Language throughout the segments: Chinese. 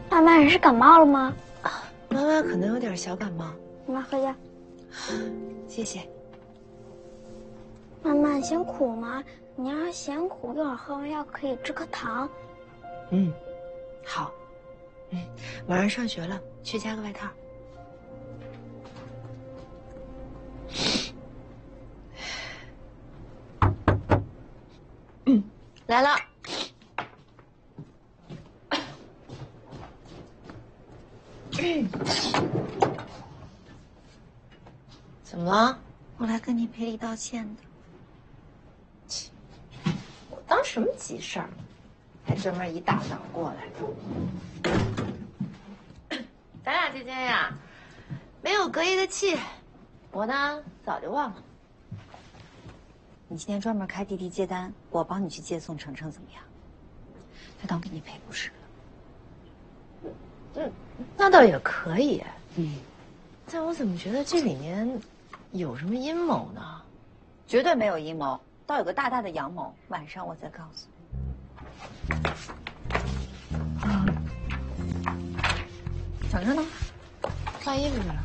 妈妈，你是感冒了吗？ 妈妈可能有点小感冒。 妈妈喝下。 谢谢。 妈妈，你嫌苦吗？你要是嫌苦，一会儿喝完药可以吃颗糖。 嗯，好。马上上学了，去加个外套。来了。怎么了？ 我来跟你赔礼道歉的。 我当什么急事儿，还专门一大早过来。咱俩之间呀，没有隔夜的气，我呢早就忘了。 你今天专门开滴滴接单，我帮你去接送程程，怎么样？就当给你赔不是了。 那倒也可以。但我怎么觉得这里面有什么阴谋呢？ 绝对没有阴谋，倒有个大大的阳谋，晚上我再告诉你。 程程呢？换衣服去了。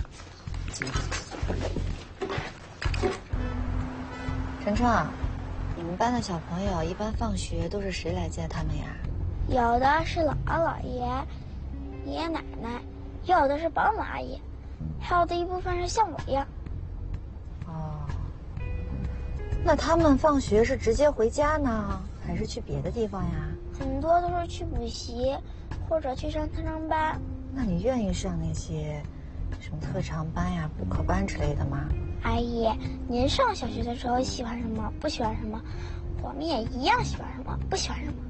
程程，你们班的小朋友一般放学都是谁来接他们呀？ 有的是姥姥姥爷、爷爷奶奶，有的是保姆阿姨，还有的一部分是像我一样。 哦，那他们放学是直接回家呢，还是去别的地方呀？ 很多都是去补习，或者去上特长班。 那你愿意上那些什么特长班呀、补课班之类的吗？ 阿姨，您上小学的时候喜欢什么，不喜欢什么，我们也一样喜欢什么，不喜欢什么。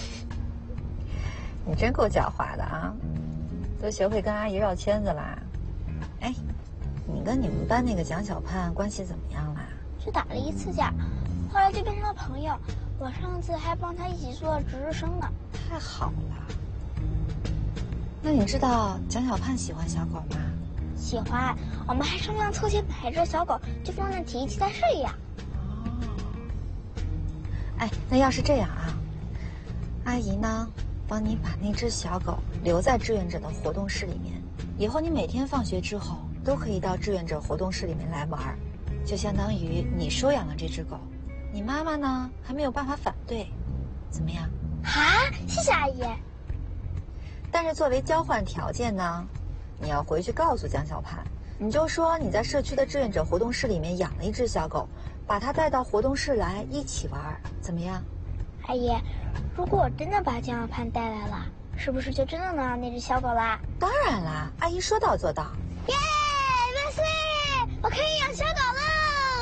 你真够狡猾的啊，都学会跟阿姨绕圈子啦。哎，你跟你们班那个蒋小盼关系怎么样啦？ 就打了一次架，后来就变成了朋友。我上次还帮他一起做值日生呢。 太好了。那你知道蒋小盼喜欢小狗吗？ 喜欢，我们还商量凑钱买一只小狗，就放在体育期待室里呀。 哦。哎，那要是这样啊，阿姨呢，帮你把那只小狗留在志愿者的活动室里面，以后你每天放学之后都可以到志愿者活动室里面来玩，就相当于你收养了这只狗，你妈妈呢还没有办法反对，怎么样？ 啊，谢谢阿姨。 但是作为交换条件呢，你要回去告诉蒋小盼，你就说你在社区的志愿者活动室里面养了一只小狗，把它带到活动室来一起玩，怎么样？ 阿姨，如果我真的把蒋小盼带来了，是不是就真的能养那只小狗啦？ 当然啦，阿姨说到做到。